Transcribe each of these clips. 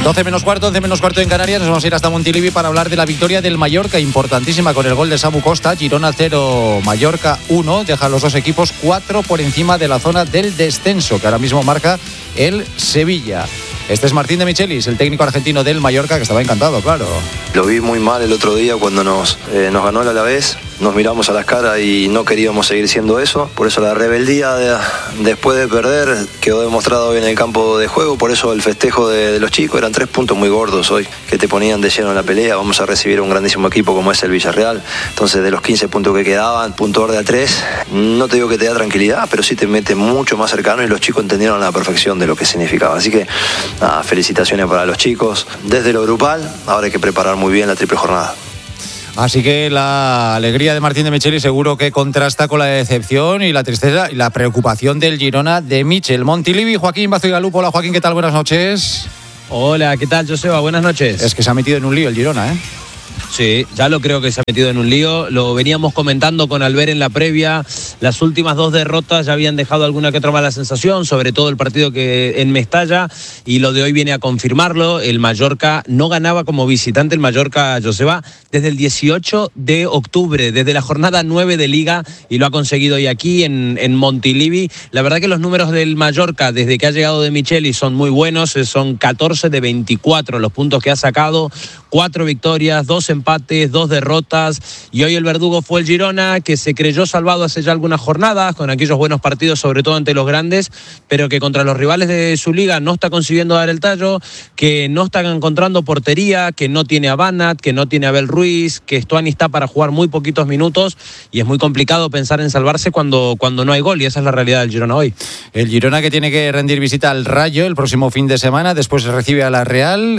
12 menos cuarto, 11 menos cuarto en Canarias. Nos vamos a ir hasta Montilivi para hablar de la victoria del Mallorca, importantísima con el gol de Samu Costa. Girona 0, Mallorca 1. Deja a los dos equipos 4 por encima de la zona del descenso, que ahora mismo marca el Sevilla. Este es Martín de Michelis, el técnico argentino del Mallorca, que estaba encantado, claro. Lo vi muy mal el otro día cuando nos ganó el Alavés. Nos miramos a las caras y no queríamos seguir siendo eso. Por eso la rebeldía después de perder quedó demostrado hoy en el campo de juego. Por eso el festejo de los chicos. Eran 3 puntos muy gordos hoy que te ponían de lleno en la pelea. Vamos a recibir un grandísimo equipo como es el Villarreal. Entonces, de los 15 puntos que quedaban, punto verde a 3. No te digo que te da tranquilidad, pero sí te mete mucho más cercano y los chicos entendieron a la perfección de lo que significaba. Así que felicitaciones para los chicos. Desde lo grupal, ahora hay que preparar muy bien la triple jornada. Así que la alegría de Martín de Michelis seguro que contrasta con la decepción y la tristeza y la preocupación del Girona de Michel. Montilivi, Joaquín Bazo-Igalupo. Hola Joaquín, ¿qué tal? Buenas noches. Hola, ¿qué tal, Joseba? Buenas noches. Es que se ha metido en un lío el Girona, ¿eh? Sí, ya lo creo que se ha metido en un lío. Lo veníamos comentando con Albert en la previa. Las últimas 2 derrotas ya habían dejado alguna que otra mala sensación, sobre todo el partido que en Mestalla, y lo de hoy viene a confirmarlo. El Mallorca no ganaba como visitante, el Mallorca, Joseba, desde el 18 de octubre, desde la jornada 9 de Liga, y lo ha conseguido hoy aquí en Montilivi. La verdad que los números del Mallorca desde que ha llegado de Micheli son muy buenos. Son 14 de 24 los puntos que ha sacado, 4 victorias, 2 empates, 2 derrotas, y hoy el verdugo fue el Girona, que se creyó salvado hace ya algunas jornadas con aquellos buenos partidos, sobre todo ante los grandes, pero que contra los rivales de su liga no está consiguiendo dar el tallo, que no está encontrando portería, que no tiene a Banat, que no tiene a Abel Ruiz, que Stuani está para jugar muy poquitos minutos, y es muy complicado pensar en salvarse cuando no hay gol, y esa es la realidad del Girona hoy. El Girona, que tiene que rendir visita al Rayo el próximo fin de semana, después recibe a la Real,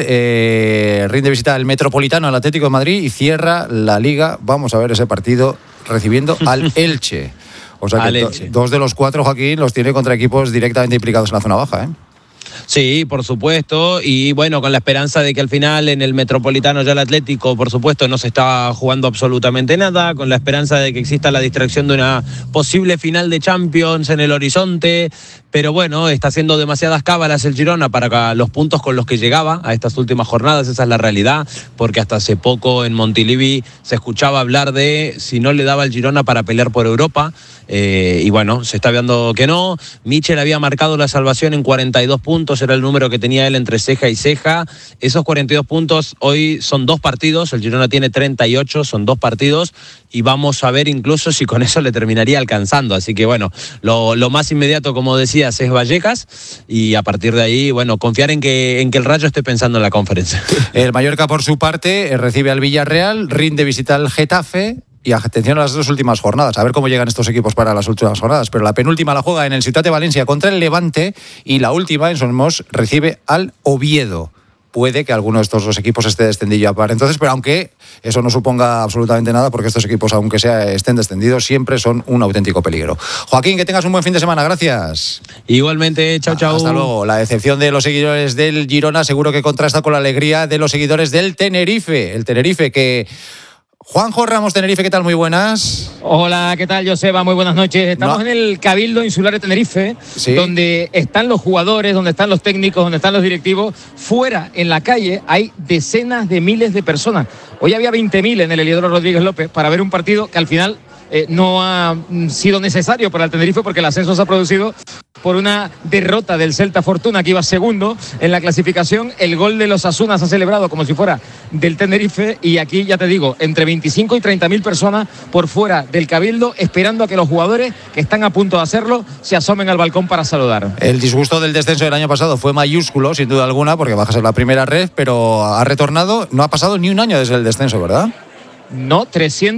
rinde visita al Metropolitano, al Atlético de Madrid, y cierra la Liga. Vamos a ver ese partido recibiendo al Elche. O sea que 2 de los 4, Joaquín, los tiene contra equipos directamente implicados en la zona baja, ¿eh? Sí, por supuesto, y bueno, con la esperanza de que al final en el Metropolitano ya el Atlético, por supuesto, no se está jugando absolutamente nada, con la esperanza de que exista la distracción de una posible final de Champions en el horizonte, pero bueno, está haciendo demasiadas cábalas el Girona para los puntos con los que llegaba a estas últimas jornadas. Esa es la realidad, porque hasta hace poco en Montilivi se escuchaba hablar de si no le daba el Girona para pelear por Europa, y bueno, se está viendo que no. Michel había marcado la salvación en 42 puntos, era el número que tenía él entre ceja y ceja. Esos 42 puntos hoy son 2 partidos, el Girona tiene 38, son 2 partidos, y vamos a ver incluso si con eso le terminaría alcanzando. Así que bueno, lo más inmediato, como decías, es Vallecas, y a partir de ahí, bueno, confiar en que el Rayo esté pensando en la conferencia. El Mallorca, por su parte, recibe al Villarreal, rinde visita al Getafe. Y atención a las 2 últimas jornadas, a ver cómo llegan estos equipos para las últimas jornadas. Pero la penúltima la juega en el Ciutat de Valencia contra el Levante, y la última en Son Mos recibe al Oviedo. Puede que alguno de estos 2 equipos esté descendido para entonces, pero aunque eso no suponga absolutamente nada, porque estos equipos, aunque estén descendidos, siempre son un auténtico peligro. Joaquín, que tengas un buen fin de semana, gracias. Igualmente, chao, chao. Hasta luego. La decepción de los seguidores del Girona seguro que contrasta con la alegría de los seguidores del Tenerife. El Tenerife que... Juanjo Ramos, Tenerife, ¿qué tal? Muy buenas. Hola, ¿qué tal, Joseba? Muy buenas noches. Estamos en el Cabildo Insular de Tenerife, ¿sí?, donde están los jugadores, donde están los técnicos, donde están los directivos. Fuera, en la calle, hay decenas de miles de personas. Hoy había 20.000 en el Heliodoro Rodríguez López para ver un partido que al final no ha sido necesario para el Tenerife, porque el ascenso se ha producido por una derrota del Celta Fortuna, que iba segundo en la clasificación. El gol de los Osasuna se ha celebrado como si fuera del Tenerife, y aquí, ya te digo, entre 25 y 30.000 personas por fuera del Cabildo, esperando a que los jugadores que están a punto de hacerlo se asomen al balcón para saludar. El disgusto del descenso del año pasado fue mayúsculo, sin duda alguna, porque bajas en la primera red, pero ha retornado. No ha pasado ni un año desde el descenso, ¿verdad? No,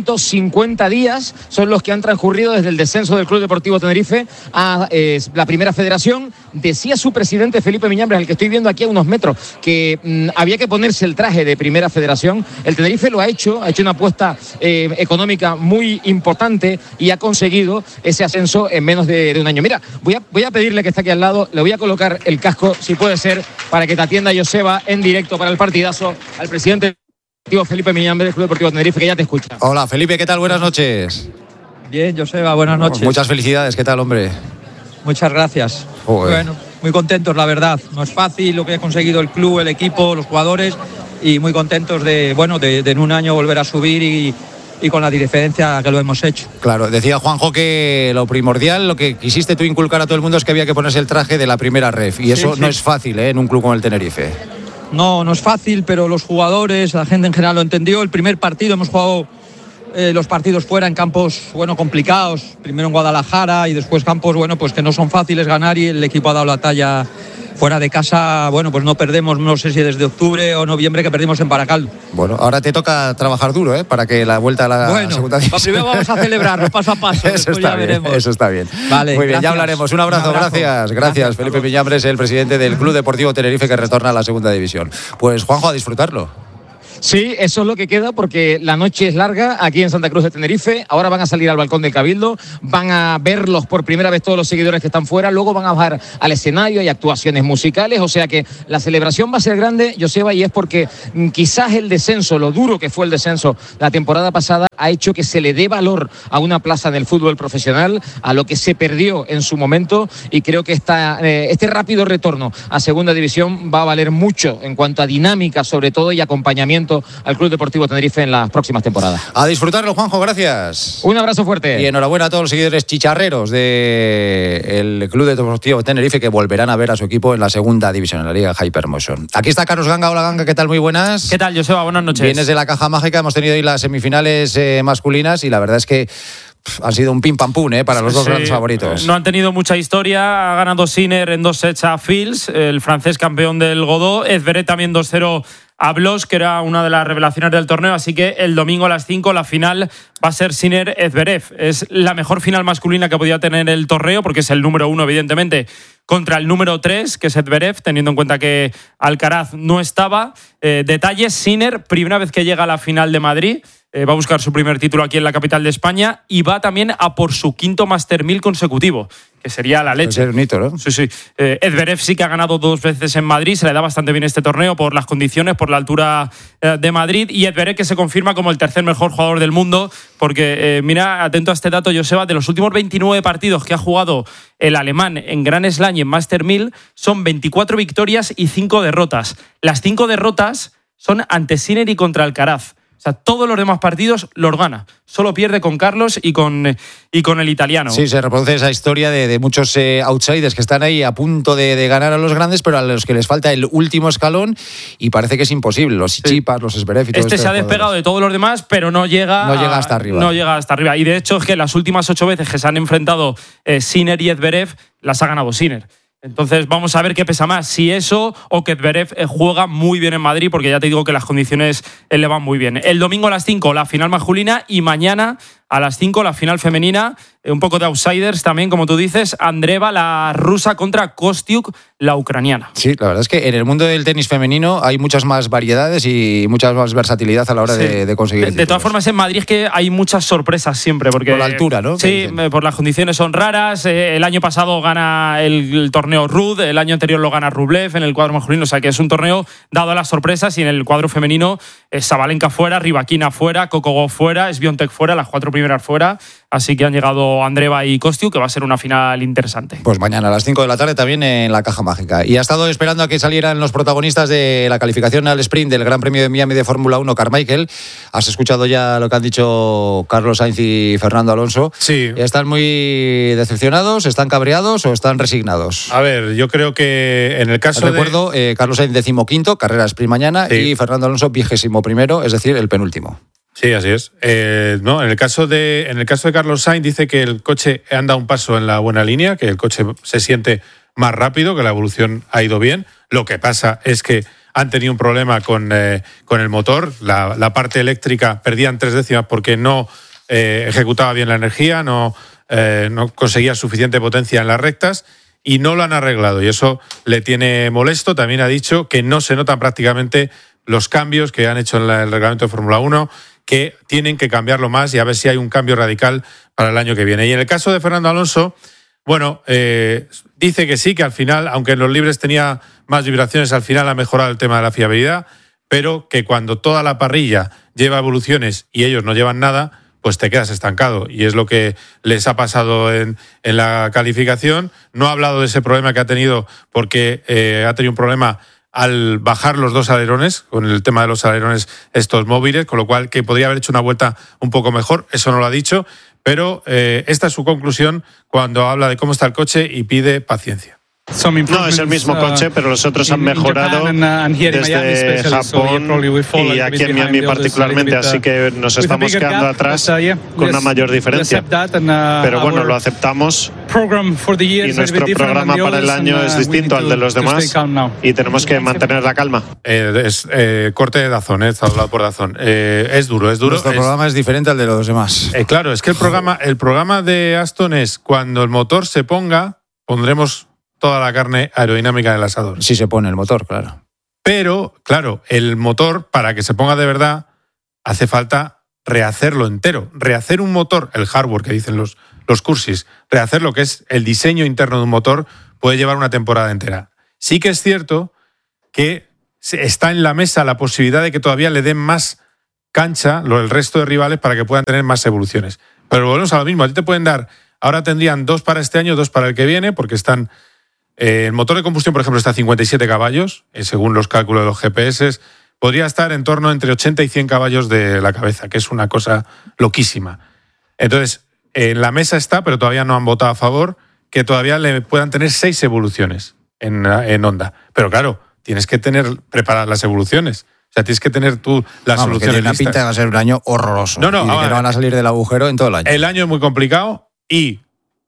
350 días son los que han transcurrido desde el descenso del Club Deportivo Tenerife a la Primera Federación. Decía su presidente, Felipe Miñambres, al que estoy viendo aquí a unos metros, que había que ponerse el traje de Primera Federación. El Tenerife lo ha hecho una apuesta económica muy importante y ha conseguido ese ascenso en menos de un año. Mira, voy a pedirle, que está aquí al lado, le voy a colocar el casco, si puede ser, para que te atienda Joseba en directo para el partidazo, al presidente Felipe Miñambres del Club Deportivo Tenerife, que ya te escucha. Hola, Felipe, ¿qué tal? Buenas noches. Bien, Joseba, buenas noches. Muchas felicidades, ¿qué tal, hombre? Muchas gracias. Joder. Bueno, muy contentos, la verdad. No es fácil lo que ha conseguido el club, el equipo, los jugadores, y muy contentos de en un año volver a subir y con la diferencia que lo hemos hecho. Claro, decía Juanjo que lo primordial, lo que quisiste tú inculcar a todo el mundo es que había que ponerse el traje de la primera ref, y eso no es fácil, en un club como el Tenerife. No es fácil, pero los jugadores, la gente en general lo entendió. El primer partido hemos jugado los partidos fuera en campos complicados, primero en Guadalajara y después campos pues que no son fáciles ganar, y el equipo ha dado la talla. Fuera de casa, pues no perdemos, no sé si desde octubre o noviembre que perdimos en Baracaldo. Bueno, ahora te toca trabajar duro, para que la vuelta a la segunda división. Primero vamos a celebrarlo paso a paso, eso está bien, veremos. Eso está bien. Vale, muy bien, gracias. Ya hablaremos. Un abrazo. Gracias. Felipe Piñambres, el presidente del Club Deportivo Tenerife, que retorna a la segunda división. Pues Juanjo, a disfrutarlo. Sí, eso es lo que queda, porque la noche es larga aquí en Santa Cruz de Tenerife. Ahora van a salir al balcón del Cabildo, van a verlos por primera vez todos los seguidores que están fuera, luego van a bajar al escenario, hay actuaciones musicales, o sea que la celebración va a ser grande, Joseba, y es porque quizás el descenso, lo duro que fue el descenso la temporada pasada, ha hecho que se le dé valor a una plaza en el fútbol profesional, a lo que se perdió en su momento, y creo que este rápido retorno a segunda división va a valer mucho en cuanto a dinámica, sobre todo, y acompañamiento al Club Deportivo Tenerife en las próximas temporadas. A disfrutarlo, Juanjo, gracias. Un abrazo fuerte. Y enhorabuena a todos los seguidores chicharreros del Club Deportivo Tenerife, que volverán a ver a su equipo en la segunda división, en la Liga Hypermotion. Aquí está Carlos Ganga. Hola, Ganga, ¿qué tal? Muy buenas. ¿Qué tal, Joseba? Buenas noches. Vienes de la Caja Mágica, hemos tenido hoy las semifinales masculinas, y la verdad es que han sido un pim pam pum para los dos grandes favoritos. No han tenido mucha historia. Ha ganado Sinner en 2 sets a Fils, el francés campeón del Godó. Edveret también 2-0 a Bloch, que era una de las revelaciones del torneo. Así que el domingo a las 5 la final va a ser Sinner-Edverev. Es la mejor final masculina que podía tener el torneo, porque es el número 1, evidentemente, contra el número 3, que es Edverev, teniendo en cuenta que Alcaraz no estaba. Detalles: Sinner, primera vez que llega a la final de Madrid. Va a buscar su primer título aquí en la capital de España, y va también a por su 5º Master 1000 consecutivo, que sería la leche. Es un hito, ¿no? Sí. Edverev sí que ha ganado 2 veces en Madrid, se le da bastante bien este torneo por las condiciones, por la altura de Madrid, y Edverev, que se confirma como el 3er mejor jugador del mundo, porque mira, atento a este dato, Joseba, de los últimos 29 partidos que ha jugado el alemán en Grand Slam y en Master 1000, son 24 victorias y 5 derrotas. Las 5 derrotas son ante Sinner y contra Alcaraz. O sea, todos los demás partidos los gana. Solo pierde con Carlos y con el italiano. Sí, se reproduce esa historia de muchos outsiders que están ahí a punto de ganar a los grandes, pero a los que les falta el último escalón, y parece que es imposible. Los Tsitsipas, los Zverev y todo se ha despegado de todos los demás, pero no llega hasta arriba. No llega hasta arriba. Y de hecho es que las últimas 8 veces que se han enfrentado Sinner y Edverev, las ha ganado Sinner. Entonces vamos a ver qué pesa más, si eso o que Zverev juega muy bien en Madrid, porque ya te digo que las condiciones le van muy bien. El domingo a las 5 la final masculina, y mañana a las 5 la final femenina. Un poco de outsiders también, como tú dices. Andreeva, la rusa, contra Kostiuk, la ucraniana. Sí, la verdad es que en el mundo del tenis femenino hay muchas más variedades y mucha más versatilidad a la hora de conseguir. De todas formas, en Madrid es que hay muchas sorpresas siempre. Porque, por la altura, ¿no? Sí, por las condiciones son raras. El año pasado gana el torneo Ruud, el año anterior lo gana Rublev en el cuadro masculino. O sea que es un torneo dado a las sorpresas, y en el cuadro femenino Sabalenka fuera, Rybakina fuera, Coco Gauff fuera, Swiatek fuera, las 4 primeras fuera. Así que han llegado Andreeva y Kostiuk, que va a ser una final interesante. Pues mañana a las 5 de la tarde también en la Caja Mágica. Y ha estado esperando a que salieran los protagonistas de la calificación al sprint del Gran Premio de Miami de Fórmula 1, Carmichael. Has escuchado ya lo que han dicho Carlos Sainz y Fernando Alonso. Sí. ¿Están muy decepcionados, están cabreados o están resignados? A ver, yo creo que en el caso Recuerdo, Carlos Sainz 15º, carrera sprint mañana, sí. Y Fernando Alonso 21º, es decir, el penúltimo. Sí, así es. No, en el caso de Carlos Sainz, dice que el coche anda un paso en la buena línea, que el coche se siente más rápido, que la evolución ha ido bien. Lo que pasa es que han tenido un problema con el motor. La parte eléctrica perdían 3 décimas porque no ejecutaba bien la energía, no conseguía suficiente potencia en las rectas, y no lo han arreglado, y eso le tiene molesto. También ha dicho que no se notan prácticamente los cambios que han hecho en el reglamento de Fórmula 1, que tienen que cambiarlo más, y a ver si hay un cambio radical para el año que viene. Y en el caso de Fernando Alonso, bueno, dice que sí, que al final, aunque en los libres tenía más vibraciones, al final ha mejorado el tema de la fiabilidad, pero que cuando toda la parrilla lleva evoluciones y ellos no llevan nada, pues te quedas estancado. Y es lo que les ha pasado en la calificación. No ha hablado de ese problema que ha tenido porque ha tenido un problema al bajar los 2 alerones, con el tema de los alerones estos móviles, con lo cual que podría haber hecho una vuelta un poco mejor, eso no lo ha dicho, pero esta es su conclusión cuando habla de cómo está el coche y pide paciencia. No es el mismo coche, pero los otros han mejorado desde Japón y aquí en Miami particularmente, así que nos estamos quedando atrás con una mayor diferencia. Pero bueno, lo aceptamos y nuestro programa para el año es distinto al de los demás y tenemos que mantener la calma. Es corte de DAZN, está hablado por DAZN. Es duro. Nuestro programa es diferente al de los demás. Claro, es que el programa de Aston es cuando el motor se ponga, pondremos toda la carne aerodinámica en el asador. Si se pone el motor, claro. Pero, claro, el motor, para que se ponga de verdad, hace falta rehacerlo entero. Rehacer un motor, el hardware que dicen los cursis, rehacer lo que es el diseño interno de un motor puede llevar una temporada entera. Sí que es cierto que está en la mesa la posibilidad de que todavía le den más cancha el resto de rivales para que puedan tener más evoluciones. Pero volvemos a lo mismo. A ti te pueden dar, ahora tendrían 2 para este año, 2 para el que viene, porque están... el motor de combustión, por ejemplo, está a 57 caballos, según los cálculos de los GPS. Podría estar en torno entre 80 y 100 caballos de la cabeza, que es una cosa loquísima. Entonces, en la mesa está, pero todavía no han votado a favor, que todavía le puedan tener 6 evoluciones en Honda. Pero claro, tienes que tener preparadas las evoluciones. O sea, tienes que tener tú las soluciones tiene una pinta que va a ser un año horroroso. No, y que no van a salir del agujero en todo el año. El año es muy complicado y...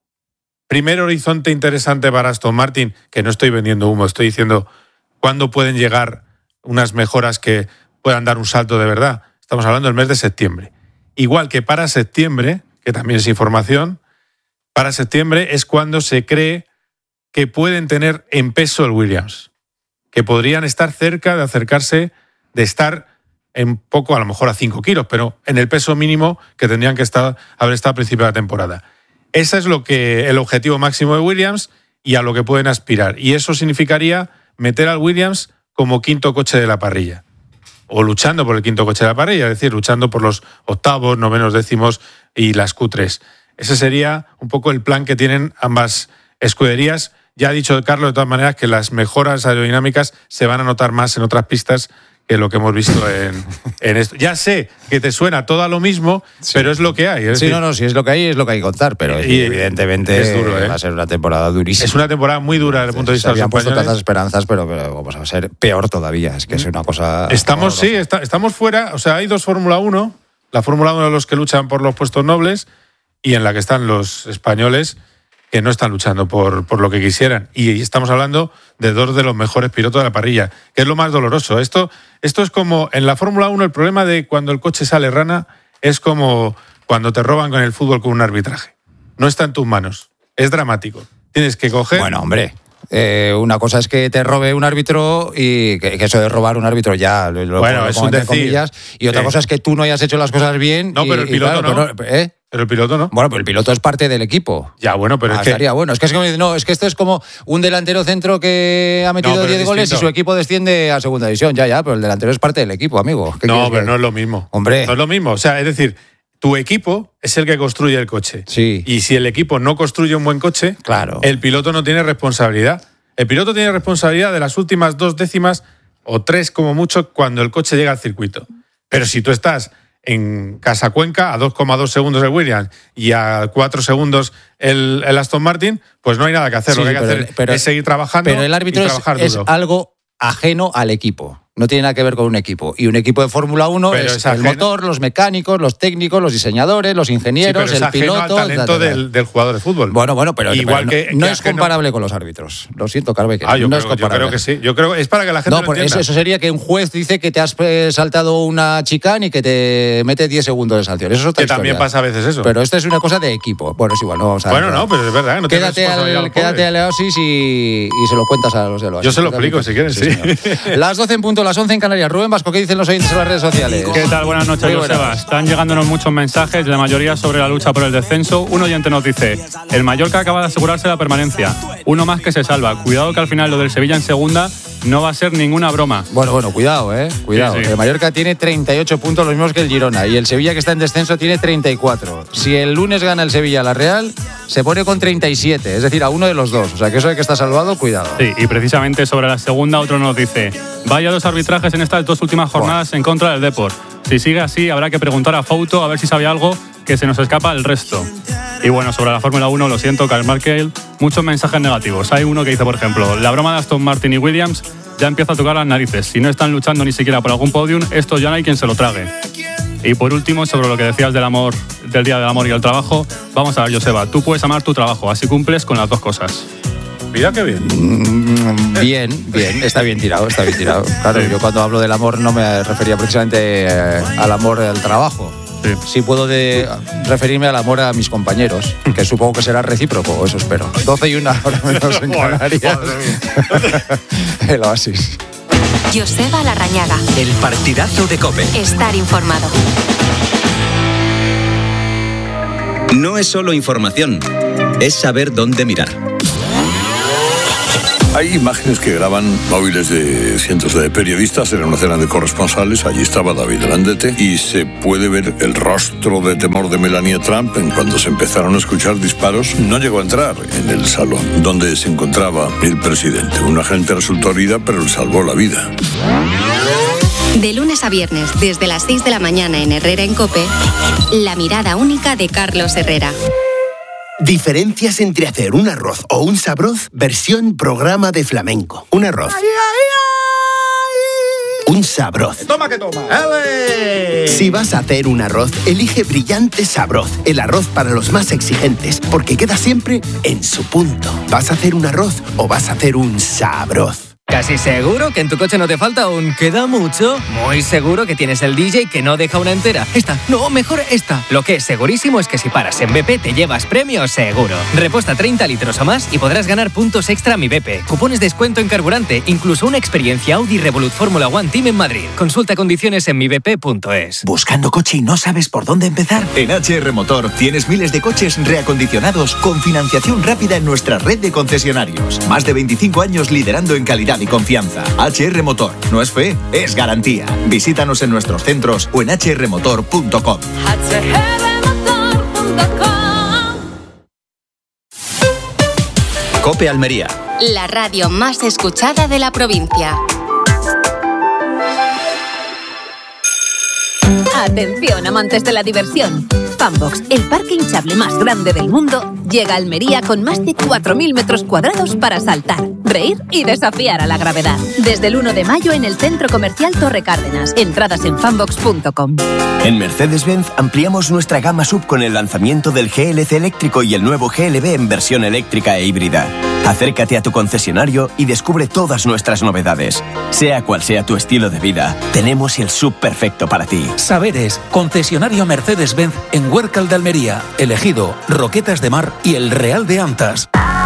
primer horizonte interesante para Aston Martin, que no estoy vendiendo humo, estoy diciendo cuándo pueden llegar unas mejoras que puedan dar un salto de verdad. Estamos hablando del mes de septiembre. Igual que para septiembre, que también es información, para septiembre es cuando se cree que pueden tener en peso el Williams, que podrían estar cerca de acercarse, de estar en poco, a lo mejor a 5 kilos, pero en el peso mínimo que tendrían que haber estado a principio de la temporada. Ese es el objetivo máximo de Williams y a lo que pueden aspirar. Y eso significaría meter al Williams como quinto coche de la parrilla. O luchando por el quinto coche de la parrilla, es decir, luchando por los octavos, novenos, décimos y las Q3. Ese sería un poco el plan que tienen ambas escuderías. Ya ha dicho Carlos, de todas maneras, que las mejoras aerodinámicas se van a notar más en otras pistas que lo que hemos visto en esto. Ya sé que te suena todo a lo mismo, sí, pero es lo que hay. Sí, no, si es lo que hay, es lo que hay que contar, pero evidentemente es duro, va a ser una temporada durísima. Es una temporada muy dura desde el punto de vista de los españoles. Se habían puesto tantas esperanzas, pero vamos a ser peor todavía. Es que es una cosa... Estamos fuera, o sea, hay 2 Fórmula 1, la Fórmula 1 de los que luchan por los puestos nobles y en la que están los españoles que no están luchando por lo que quisieran. Y estamos hablando de 2 de los mejores pilotos de la parrilla, que es lo más doloroso. Esto es como en la Fórmula 1, el problema de cuando el coche sale rana es como cuando te roban con el fútbol con un arbitraje. No está en tus manos. Es dramático. Tienes que coger... Bueno, hombre... una cosa es que te robe un árbitro y que eso de robar un árbitro ya lo bueno, es un decir, comillas, y otra cosa es que tú no hayas hecho las cosas bien. No, pero el piloto no. Pero el piloto no. Bueno, pero el piloto es parte del equipo. Ya, bueno, pero es que... Estaría bueno. Es que esto es como un delantero centro que ha metido 10 goles y su equipo desciende a segunda división. Ya, pero el delantero es parte del equipo, amigo. No, pero no es lo mismo. Hombre. No es lo mismo. O sea, es decir... Tu equipo es el que construye el coche. Sí. Y si el equipo no construye un buen coche, claro, el piloto no tiene responsabilidad. El piloto tiene responsabilidad de las últimas 2 décimas o 3 como mucho cuando el coche llega al circuito. Pero si tú estás en Casacuenca a 2,2 segundos el Williams y a 4 segundos el Aston Martin, pues no hay nada que hacer. Sí, lo que hay que hacer es seguir trabajando. Pero el árbitro es algo ajeno al equipo. No tiene nada que ver con un equipo. Y un equipo de Fórmula 1 es el motor, los mecánicos, los técnicos, los diseñadores, los ingenieros, el piloto... al talento del jugador de fútbol. Bueno, pero, igual pero no es comparable con los árbitros. Lo siento, Carve, que no es comparable. Yo creo que sí. Yo creo que es para que la gente lo entienda. Eso sería que un juez dice que te has saltado una chicane y que te mete 10 segundos de sanción. Eso es otra historia. También pasa a veces eso. Pero esto es una cosa de equipo. Bueno, es igual, no vamos a... Bueno, no, pero es verdad. No quédate al Oasis y se lo cuentas a los del Oasis. Yo se lo explico si quieres, sí. Las 12 en punto, las 11 en Canarias. Rubén Vasco, ¿qué dicen los oyentes en las redes sociales? ¿Qué tal? Buenas noches, Joseba. Están llegándonos muchos mensajes, la mayoría sobre la lucha por el descenso. Un oyente nos dice: el Mallorca acaba de asegurarse la permanencia. Uno más que se salva. Cuidado que al final lo del Sevilla en segunda no va a ser ninguna broma. Bueno, cuidado, cuidado. Sí. El Mallorca tiene 38 puntos, los mismos que el Girona, y el Sevilla, que está en descenso, tiene 34. Si el lunes gana el Sevilla a la Real, se pone con 37, es decir, a uno de los dos. O sea, que eso de que está salvado, cuidado. Sí, y precisamente sobre la segunda, otro nos dice: vaya 2 arbitrajes en estas 2 últimas jornadas en contra del Depor. Si sigue así, habrá que preguntar a Fouto a ver si sabe algo que se nos escapa al resto. Y bueno, sobre la Fórmula 1, lo siento, Karl Markel, muchos mensajes negativos. Hay uno que dice, por ejemplo, la broma de Aston Martin y Williams ya empieza a tocar las narices. Si no están luchando ni siquiera por algún podium, esto ya no hay quien se lo trague. Y por último, sobre lo que decías del amor, del Día del Amor y el trabajo, vamos a ver, Joseba, tú puedes amar tu trabajo, así cumples con las 2 cosas. Mira qué bien. Bien, está bien tirado. Claro, yo cuando hablo del amor no me refería precisamente al amor del trabajo. Sí puedo referirme al amor a mis compañeros, que supongo que será recíproco, eso espero. 12:01, ahora menos en Canarias. El Oasis. Joseba Larrañaga. El partidazo de COPE. Estar informado. No es solo información, es saber dónde mirar. Hay imágenes que graban móviles de cientos de periodistas en una cena de corresponsales. Allí estaba David Landete y se puede ver el rostro de temor de Melania Trump en cuando se empezaron a escuchar disparos. No llegó a entrar en el salón donde se encontraba el presidente. Un agente resultó herida, pero le salvó la vida. De lunes a viernes, desde las 6 de la mañana en Herrera en COPE, la mirada única de Carlos Herrera. Diferencias entre hacer un arroz o un sabroz, versión programa de flamenco. Un arroz. Un sabroz. Toma que toma. Si vas a hacer un arroz, elige Brillante Sabroz, el arroz para los más exigentes, porque queda siempre en su punto. ¿Vas a hacer un arroz o vas a hacer un sabroz? ¿Casi seguro que en tu coche no te falta un queda mucho? Muy seguro que tienes el DJ que no deja una entera. Esta, no, mejor esta. Lo que es segurísimo es que si paras en BP te llevas premio seguro. Repuesta 30 litros o más y podrás ganar puntos extra a Mi BP, cupones de descuento en carburante, incluso una experiencia Audi Revolut Fórmula 1 Team en Madrid. Consulta condiciones en mibp.es. ¿Buscando coche y no sabes por dónde empezar? En HR Motor tienes miles de coches reacondicionados con financiación rápida en nuestra red de concesionarios. Más de 25 años liderando en calidad y confianza. HR Motor. No es fe, es garantía. Visítanos en nuestros centros o en hrmotor.com. COPE Almería. La radio más escuchada de la provincia. Atención, amantes de la diversión. Funbox, el parque hinchable más grande del mundo, llega a Almería con más de 4.000 metros cuadrados para saltar, reír y desafiar a la gravedad. Desde el 1 de mayo en el Centro Comercial Torre Cárdenas. Entradas en funbox.com. En Mercedes-Benz ampliamos nuestra gama SUV con el lanzamiento del GLC eléctrico y el nuevo GLB en versión eléctrica e híbrida. Acércate a tu concesionario y descubre todas nuestras novedades. Sea cual sea tu estilo de vida, tenemos el SUV perfecto para ti. Saberes, concesionario Mercedes-Benz en Huércal de Almería, Elegido, Roquetas de Mar y El Real de Antas.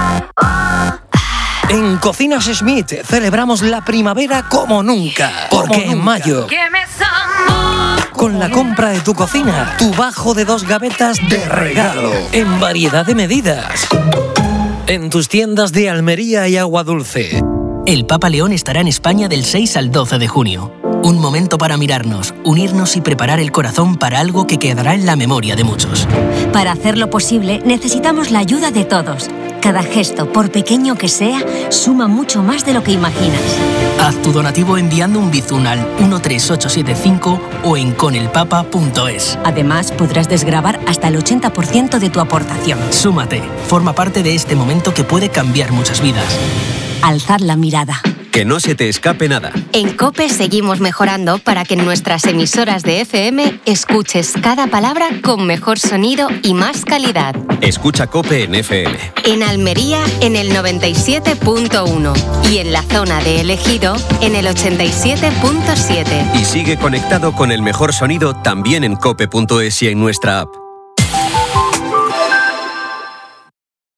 En Cocinas Schmidt celebramos la primavera como nunca. Porque en mayo, con la compra de tu cocina, tu bajo de 2 gavetas de regalo. En variedad de medidas. En tus tiendas de Almería y Agua Dulce. El Papa León estará en España del 6 al 12 de junio. Un momento para mirarnos, unirnos y preparar el corazón para algo que quedará en la memoria de muchos. Para hacerlo posible, necesitamos la ayuda de todos. Cada gesto, por pequeño que sea, suma mucho más de lo que imaginas. Haz tu donativo enviando un bizum al 13875 o en conelpapa.es. Además, podrás desgravar hasta el 80% de tu aportación. Súmate, forma parte de este momento que puede cambiar muchas vidas. Alzar la mirada. Que no se te escape nada. En COPE seguimos mejorando para que en nuestras emisoras de FM escuches cada palabra con mejor sonido y más calidad. Escucha COPE en FM. En Almería en el 97.1 y en la zona de Elegido en el 87.7. Y sigue conectado con el mejor sonido también en cope.es y en nuestra app.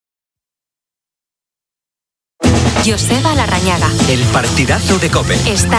Joseba Larrañaga. El partidazo de COPE. Está